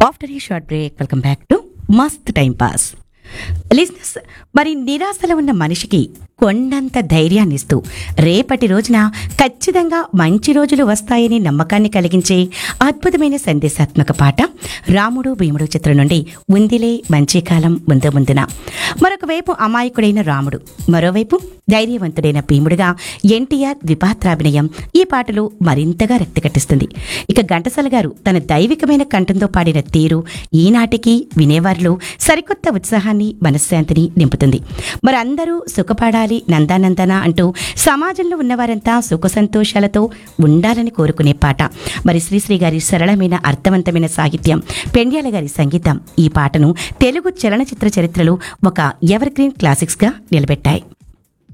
After ఈ short break welcome back to మస్త్ time pass listeners. మరి నిరాశలో ఉన్న మనిషికి కొండంత ధైర్యాన్ని ఇస్తూ రేపటి రోజున ఖచ్చితంగా మంచి రోజులు వస్తాయని నమ్మకాన్ని కలిగించే అద్భుతమైన సందేశాత్మక పాట రాముడు భీముడు చిత్రం నుండి ఉందిలే మంచి కాలం ముందు ముందున. మరొక వైపు అమాయకుడైన రాముడు, మరోవైపు ధైర్యవంతుడైన భీముడుగా ఎన్టీఆర్ ద్విపాత్రాభినయం ఈ పాటలు మరింతగా రక్తికట్టిస్తుంది. ఇక ఘంటసాల గారు తన దైవికమైన కంఠంతో పాడిన తీరు ఈనాటికి వినేవారిలో సరికొత్త ఉత్సాహాన్ని, మనశ్శాంతిని నింపుతుంది. మరి అందరూ సుఖపడాలి నందానందన అంటూ సమాజంలో ఉన్నవారంతా సుఖ సంతోషాలతో ఉండాలని కోరుకునే పాట. మరి శ్రీశ్రీ గారి సరళమైన అర్థవంతమైన సాహిత్యం, పెండ్యాల గారి సంగీతం ఈ పాటను తెలుగు చలనచిత్ర చరిత్రలో ఒక ఎవర్ గ్రీన్ క్లాసిక్స్ గా నిలబెట్టాయి.